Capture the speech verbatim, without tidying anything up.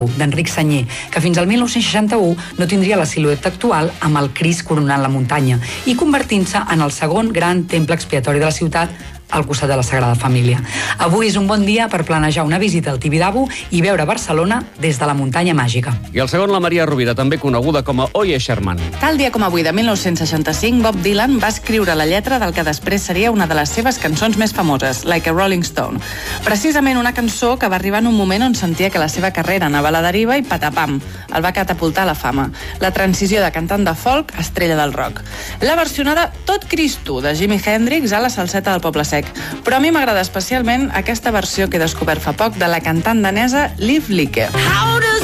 d'Enric Sagnier, que fins al mil nou-cents seixanta-u no tindria la silueta actual amb el Crist coronant la muntanya i convertint-se en el segon gran temple expiatori de la ciutat al costat de la Sagrada Família. Avui és un bon dia per planejar una visita al Tibidabo i veure Barcelona des de la muntanya màgica. I el segon, la Maria Rovira, també coneguda com a Oye Sherman. Tal dia com avui de mil nou-cents seixanta-cinc, Bob Dylan va escriure la lletra del que després seria una de les seves cançons més famoses, Like a Rolling Stone. Precisament una cançó que va arribar en un moment on sentia que la seva carrera anava a la deriva i patapam, el va catapultar a la fama. La transició de cantant de folk a estrella del rock. La versionada Tot Cristo, de Jimi Hendrix a la salseta del Poble Sec. Però a mi m'agrada especialment aquesta versió que he descobert fa poc de la cantant danesa Liv Leeke.